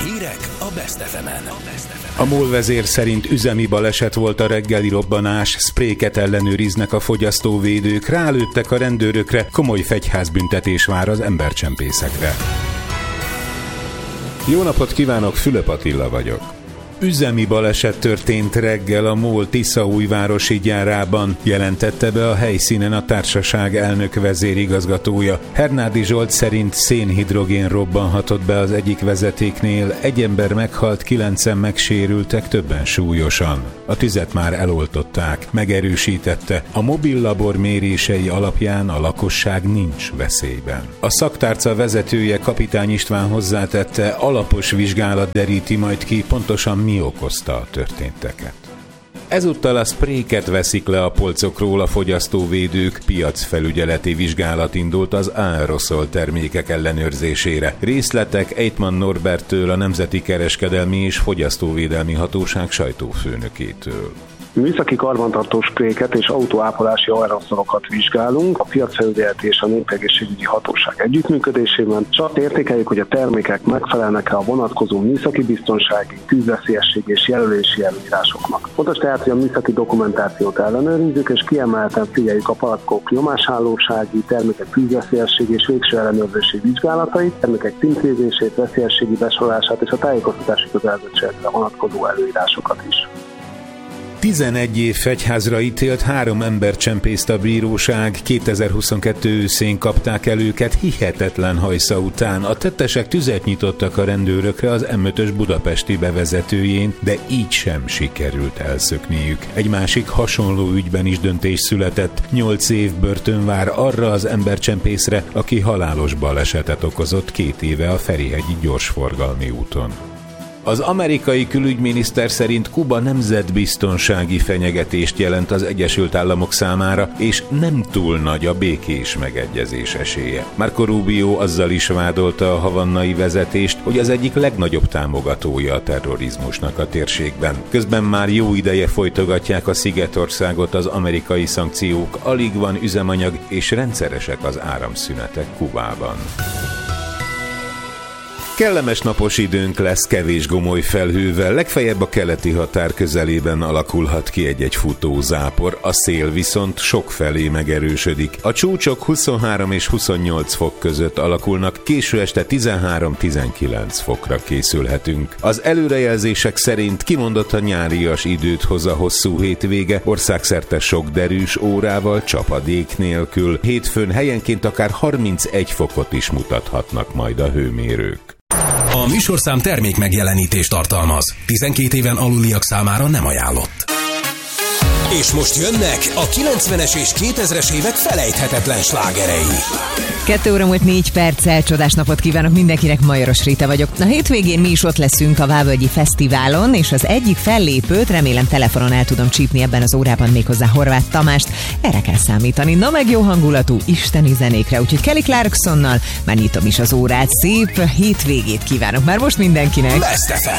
Hírek a Best FM-en. A MOL vezér szerint üzemi baleset volt a reggeli robbanás, szpréket ellenőriznek a fogyasztóvédők, rálőttek a rendőrökre, komoly fegyházbüntetés vár az embercsempészekre. Jó napot kívánok, Fülöp Attila vagyok. Üzemi baleset történt reggel a MOL Tiszaújvárosi gyárában, jelentette be a helyszínen a társaság elnök vezérigazgatója. Hernádi Zsolt szerint szénhidrogén robbanhatott be az egyik vezetéknél, egy ember meghalt, 9-en megsérültek, többen súlyosan. A tüzet már eloltották, megerősítette. A mobil labor mérései alapján a lakosság nincs veszélyben. A szaktárca vezetője, Kapitány István hozzátette, alapos vizsgálat deríti majd ki, pontosan mi okozta a történteket. Ezúttal a szpréket veszik le a polcokról a fogyasztóvédők, piacfelügyeleti vizsgálat indult az aeroszol termékek ellenőrzésére. Részletek Eitman Norberttől, a Nemzeti Kereskedelmi és Fogyasztóvédelmi Hatóság sajtófőnökétől. Műszaki karbantartó spréket és autóápolási aeroszolokat vizsgálunk a piacfelügyeleti és a népegészségügyi hatóság együttműködésében, és azt értékeljük, hogy a termékek megfelelnek-e a vonatkozó műszaki biztonsági, tűzveszélyesség és jelölési előírásoknak. Fontos tehát, hogy a műszaki dokumentációt ellenőrizzük, és kiemelten figyeljük a palackok nyomáshálósági, termékek tűzveszélyesség és végső ellenőrzési vizsgálatait, termékek címkézését, veszélyességi besorolását és a tájékoztatási kötelezettségekre vonatkozó előírásokat is. 11 év fegyházra ítélt 3 embercsempészt a bíróság, 2022 őszén kapták el őket hihetetlen hajsza után. A tettesek tüzet nyitottak a rendőrökre az M5-ös budapesti bevezetőjén, de így sem sikerült elszökniük. Egy másik hasonló ügyben is döntés született. 8 év börtön vár arra az embercsempészre, aki halálos balesetet okozott 2 éve a Ferihegyi gyorsforgalmi úton. Az amerikai külügyminiszter szerint Kuba nemzetbiztonsági fenyegetést jelent az Egyesült Államok számára, és nem túl nagy a békés megegyezés esélye. Marco Rubio azzal is vádolta a havannai vezetést, hogy az egyik legnagyobb támogatója a terrorizmusnak a térségben. Közben már jó ideje folytogatják a Szigetországot az amerikai szankciók, alig van üzemanyag, és rendszeresek az áramszünetek Kubában. Kellemes napos időnk lesz, kevés gomoly felhővel, legfeljebb a keleti határ közelében alakulhat ki egy-egy futózápor, a szél viszont sokfelé megerősödik. A csúcsok 23 és 28 fok között alakulnak, késő este 13-19 fokra készülhetünk. Az előrejelzések szerint kimondottan nyárias időt hoz a hosszú hétvége, országszerte sok derűs órával, csapadék nélkül. Hétfőn helyenként akár 31 fokot is mutathatnak majd a hőmérők. A műsorszám termék megjelenítést tartalmaz. 12 éven aluliak számára nem ajánlott. És most jönnek a 90-es és 2000-es évek felejthetetlen slágerei. 2 óra múlt 4 perccel, csodás napot kívánok mindenkinek, Majoros Rita vagyok. A hétvégén mi is ott leszünk a Vávölgyi Fesztiválon, és az egyik fellépőt remélem telefonon el tudom csípni ebben az órában, méghozzá Horváth Tamást. Erre kell számítani. Na meg jó hangulatú isteni zenékre, úgyhogy Kelly Clarksonnal már nyitom is az órát. Szép hétvégét kívánok már most mindenkinek. Best FM.